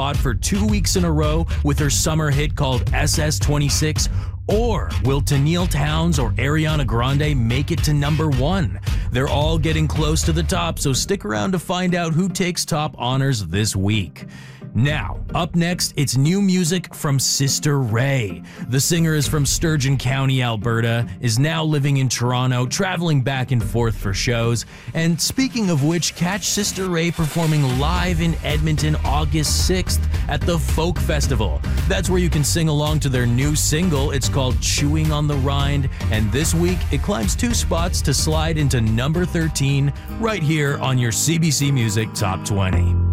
spot for 2 weeks in a row with her summer hit called SS26? Or will Tennille Townes or Ariana Grande make it to number 1? They're all getting close to the top, so stick around to find out who takes top honors this week. Now, up next, it's new music from Sister Ray. The singer is from Sturgeon County, Alberta, is now living in Toronto, traveling back and forth for shows. And speaking of which, catch Sister Ray performing live in Edmonton August 6th at the Folk Festival. That's where you can sing along to their new single. It's called Chewing on the Rind, and this week it climbs 2 spots to slide into number 13 right here on your CBC Music Top 20.